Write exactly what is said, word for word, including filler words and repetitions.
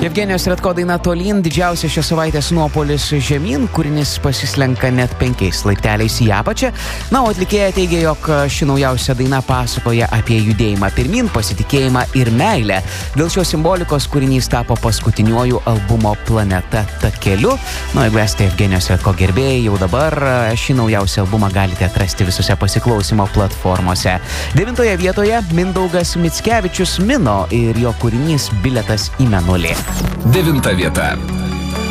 Jevgenijos Redko daina Tolyn, didžiausia šios savaitės nuopolis žemyn, kūrinys pasislenka net penkiais laipteliais į apačią. Na, o atlikėja teigia, jog ši naujausia daina pasakoja apie judėjimą pirmin, pasitikėjimą ir meilę. Dėl šios simbolikos kūrinys tapo paskutiniuoju albumo Planeta takeliu. Na, jeigu esate Jevgenijos Redko gerbėjai, jau dabar šį naujausią albumą galite atrasti visose pasiklausimo platformose. Devintoje vietoje Mindaugas Mickevičius Mino ir jo kūrinys Bilietas į mėnulį. Devinta vieta.